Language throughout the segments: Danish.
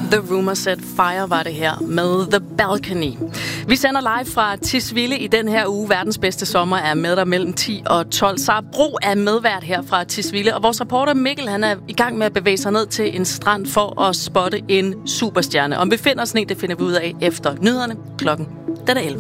The Rumor Set Fire var det her med The Balcony. Vi sender live fra Tisvilde i den her uge. Verdens bedste sommer er med der mellem 10 og 12. Sara Bro er medvært her fra Tisvilde, og vores reporter Mikkel, han er i gang med at bevæge sig ned til en strand for at spotte en superstjerne. Om vi finder sådan en, det finder vi ud af efter nyhederne. Klokken den er 11.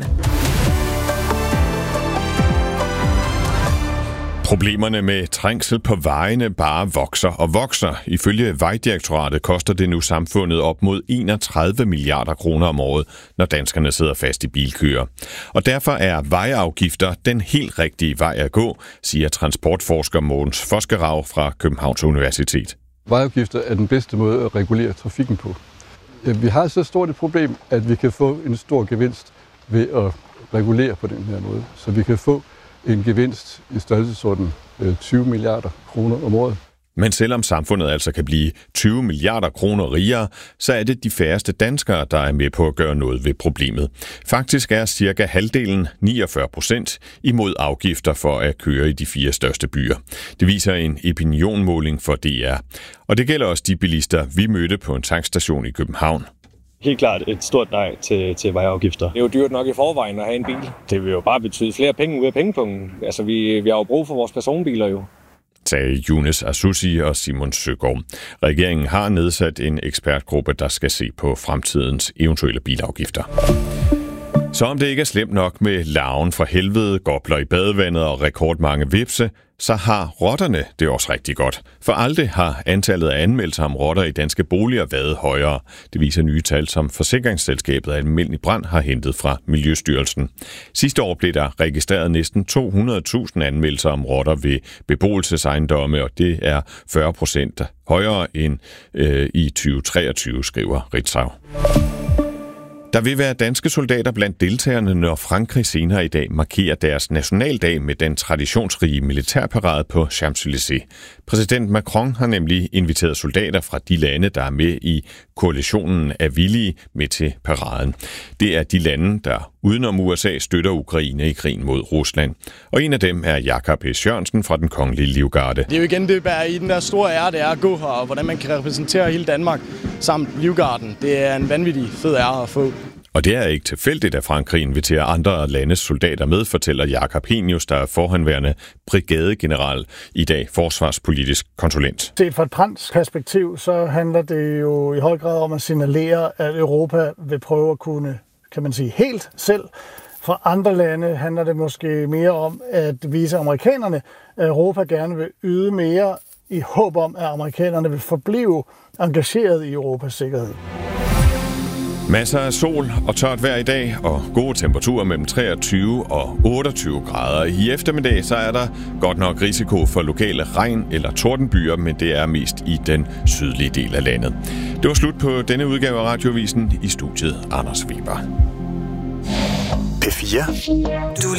Problemerne med trængsel på vejene bare vokser og vokser. Ifølge Vejdirektoratet koster det nu samfundet op mod 31 milliarder kroner om året, når danskerne sidder fast i bilkøer. Og derfor er vejafgifter den helt rigtige vej at gå, siger transportforsker Mogens Fosgerau fra Københavns Universitet. Vejafgifter er den bedste måde at regulere trafikken på. Vi har så stort et problem, at vi kan få en stor gevinst ved at regulere på den her måde. Så vi kan få en gevinst i størrelsesorden 20 milliarder kroner om året. Men selvom samfundet altså kan blive 20 milliarder kroner rigere, så er det de færreste danskere, der er med på at gøre noget ved problemet. Faktisk er cirka halvdelen, 49%, imod afgifter for at køre i de 4 største byer. Det viser en opinionmåling for DR. Og det gælder også de bilister, vi mødte på en tankstation i København. Helt klart et stort nej til vejafgifter. Det er jo dyrt nok i forvejen at have en bil. Det vil jo bare betyde flere penge ud af pengepungen. Altså, vi har jo brug for vores personbiler jo. Sagde Younes Asussi og Simon Søgaard. Regeringen har nedsat en ekspertgruppe, der skal se på fremtidens eventuelle bilafgifter. Så om det ikke er slemt nok med larven fra helvede, gobler i badevandet og rekordmange hvepse, så har rotterne det også rigtig godt. For aldrig har antallet af anmeldelser om rotter i danske boliger været højere. Det viser nye tal, som forsikringsselskabet Almindelig Brand har hentet fra Miljøstyrelsen. Sidste år blev der registreret næsten 200.000 anmeldelser om rotter ved beboelsesejendomme, og det er 40% højere end i 2023, skriver Ritzau. Der vil være danske soldater blandt deltagerne, når Frankrig senere i dag markerer deres nationaldag med den traditionsrige militærparade på Champs-Élysées. Præsident Macron har nemlig inviteret soldater fra de lande, der er med i koalitionen af villige, med til paraden. Det er de lande, der udenom USA støtter Ukraine i krigen mod Rusland. Og en af dem er Jakob S. Jørgensen fra den Kongelige Livgarde. Det er jo igen det, der er i den der store ære, det er at gå her, og hvordan man kan repræsentere hele Danmark samt Livgarden. Det er en vanvittig fed ære at få. Og det er ikke tilfældigt, at Frankrig inviterer andre landes soldater med, fortæller Jakob Henius, der er forhenværende brigadegeneral, i dag forsvarspolitisk konsulent. Set fra et fransk perspektiv, så handler det jo i høj grad om at signalere, at Europa vil prøve at kunne, kan man sige, helt selv. For andre lande handler det måske mere om at vise amerikanerne, at Europa gerne vil yde mere i håb om, at amerikanerne vil forblive engageret i Europas sikkerhed. Masser af sol og tørt vejr i dag, og gode temperaturer mellem 23 og 28 grader. I eftermiddag så er der godt nok risiko for lokale regn- eller tordenbyer, men det er mest i den sydlige del af landet. Det var slut på denne udgave af Radioavisen. I studiet Anders Weber. P4.